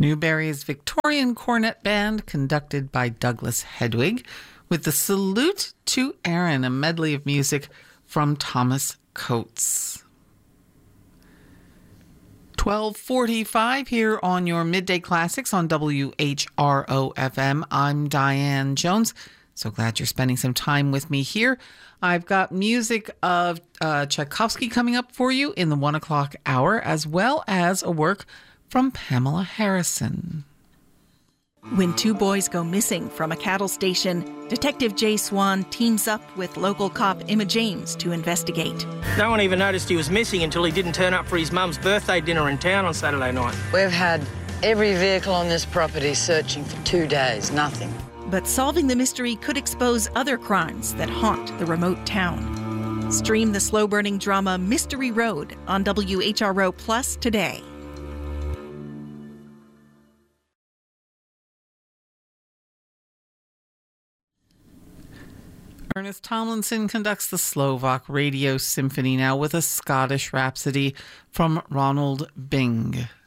Newberry's Victorian Cornet Band, conducted by Douglas Hedwig, with the Salute to Erin, a medley of music from Thomas Coates. 12:45 here on your Midday Classics on WHRO-FM. I'm Diane Jones. So glad you're spending some time with me here. I've got music of Tchaikovsky coming up for you in the 1 o'clock hour, as well as a work from Pamela Harrison. When two boys go missing from a cattle station, Detective Jay Swan teams up with local cop Emma James to investigate. No one even noticed he was missing until he didn't turn up for his mum's birthday dinner in town on Saturday night. We've had every vehicle on this property searching for 2 days, nothing. But solving the mystery could expose other crimes that haunt the remote town. Stream the slow-burning drama Mystery Road on WHRO Plus today. Ernest Tomlinson conducts the Slovak Radio Symphony now with a Scottish Rhapsody from Ronald Byng.